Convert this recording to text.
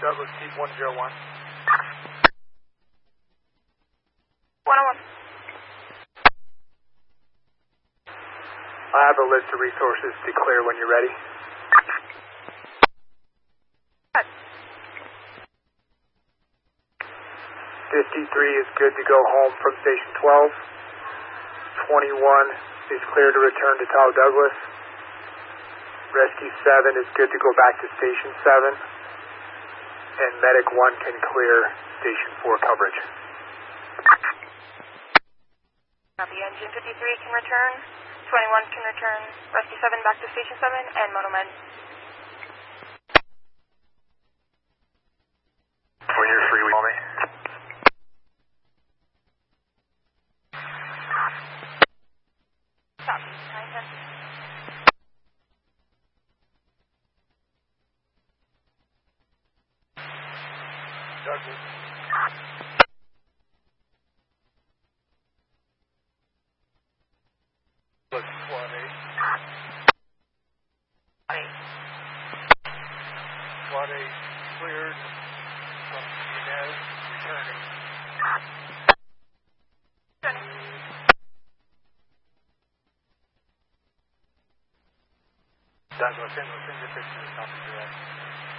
Douglas, keep 101. 101. I have a list of resources to clear when you're ready. Good. 53 is good to go home from Station 12. 21 is clear to return to Tau Douglas. Rescue 7 is good to go back to Station 7. And Medic 1 can clear Station 4 coverage. Copy. Engine 53 can return. 21 can return. Rescue 7 back to Station 7 and Monomed. When you're free, call me. Copy. 910. Douglas. Look, Squad 8. 8. Squad 8 cleared from Inez, returning. Returning. Douglas, send your picture to the top of your head.